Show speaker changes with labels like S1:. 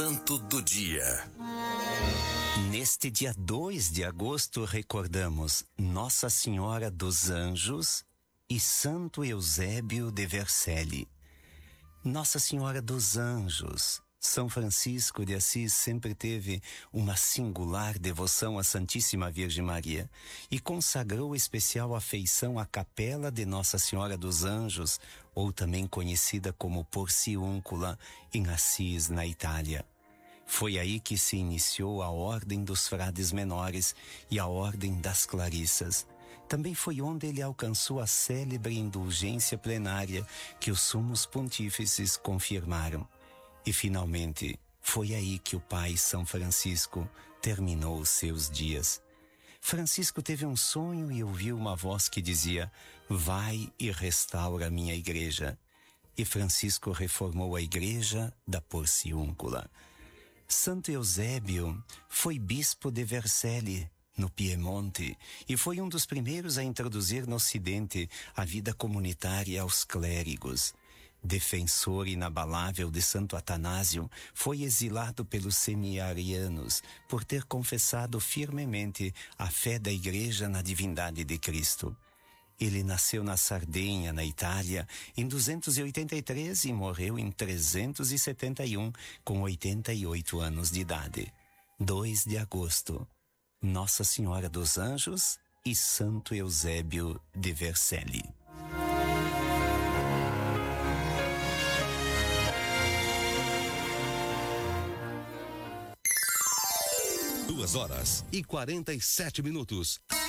S1: Santo do Dia.
S2: Neste dia 2 de agosto recordamos Nossa Senhora dos Anjos e Santo Eusébio de Vercelli. Nossa Senhora dos Anjos. São Francisco de Assis sempre teve uma singular devoção à Santíssima Virgem Maria e consagrou especial afeição à Capela de Nossa Senhora dos Anjos, ou também conhecida como Porciúncula, em Assis, na Itália. Foi aí que se iniciou a Ordem dos Frades Menores e a Ordem das Clarissas. Também foi onde ele alcançou a célebre indulgência plenária que os sumos pontífices confirmaram. E finalmente, foi aí que o pai São Francisco terminou os seus dias. Francisco teve um sonho e ouviu uma voz que dizia: vai e restaura a minha igreja. E Francisco reformou a igreja da Porciúncula. Santo Eusébio foi bispo de Vercelli, no Piemonte, e foi um dos primeiros a introduzir no Ocidente a vida comunitária aos clérigos. Defensor inabalável de Santo Atanásio, foi exilado pelos semi-arianos por ter confessado firmemente a fé da Igreja na divindade de Cristo. Ele nasceu na Sardenha, na Itália, em 283 e morreu em 371, com 88 anos de idade. 2 de agosto, Nossa Senhora dos Anjos e Santo Eusébio de Vercelli.
S1: 2h47.